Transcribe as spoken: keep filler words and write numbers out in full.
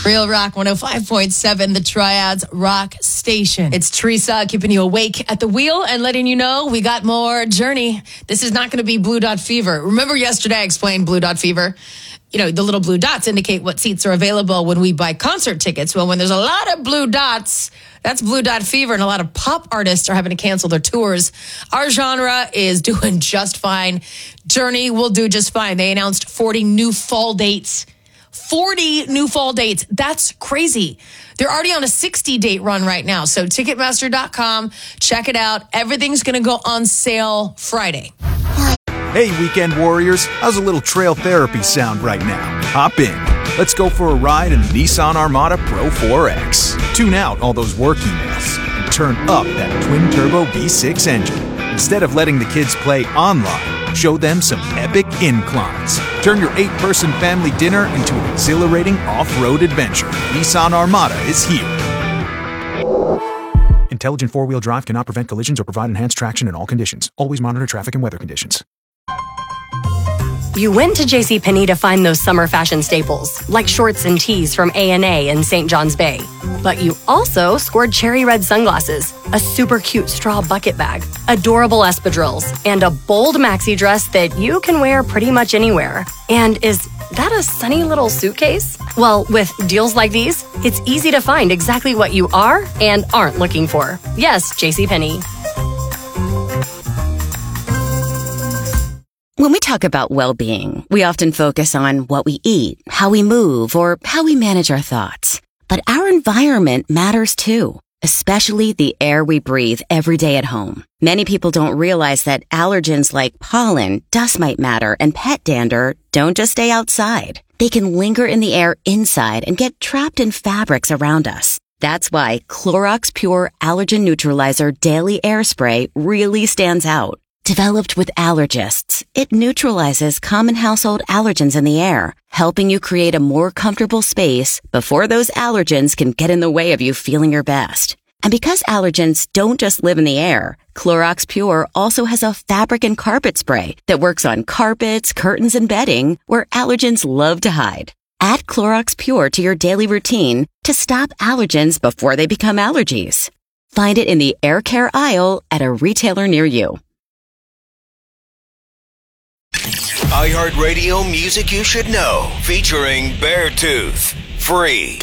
Real Rock one oh five point seven, the Triads Rock Station. It's Teresa keeping you awake at the wheel and letting you know we got more Journey. This is not going to be Blue Dot Fever. Remember yesterday I explained Blue Dot Fever? You know, the little blue dots indicate what seats are available when we buy concert tickets. Well, when there's a lot of blue dots, that's Blue Dot Fever, and a lot of pop artists are having to cancel their tours. Our genre is doing just fine. Journey will do just fine. They announced forty new fall dates. forty new fall dates. That's crazy. They're already on a sixty-date run right now. So Ticketmaster dot com, check it out. Everything's going to go on sale Friday. Hey, weekend warriors. How's a little trail therapy sound right now? Hop in. Let's go for a ride in the Nissan Armada Pro four X. Tune out all those work emails and turn up that twin-turbo V six engine. Instead of letting the kids play online, show them some epic inclines. Turn your eight-person family dinner into an exhilarating off-road adventure. Nissan Armada is here. Intelligent four-wheel drive cannot prevent collisions or provide enhanced traction in all conditions. Always monitor traffic and weather conditions. You went to JCPenney to find those summer fashion staples, like shorts and tees from A and A in Saint John's Bay. But you also scored cherry red sunglasses, a super cute straw bucket bag, adorable espadrilles, and a bold maxi dress that you can wear pretty much anywhere. And is that a sunny little suitcase? Well, with deals like these, it's easy to find exactly what you are and aren't looking for. Yes, JCPenney. When we talk about well-being, we often focus on what we eat, how we move, or how we manage our thoughts. But our environment matters too, especially the air we breathe every day at home. Many people don't realize that allergens like pollen, dust mite matter, and pet dander don't just stay outside. They can linger in the air inside and get trapped in fabrics around us. That's why Clorox Pure Allergen Neutralizer Daily Air Spray really stands out. Developed with allergists, it neutralizes common household allergens in the air, helping you create a more comfortable space before those allergens can get in the way of you feeling your best. And because allergens don't just live in the air, Clorox Pure also has a fabric and carpet spray that works on carpets, curtains, and bedding where allergens love to hide. Add Clorox Pure to your daily routine to stop allergens before they become allergies. Find it in the air care aisle at a retailer near you. iHeartRadio Music You Should Know, featuring Beartooth. Free.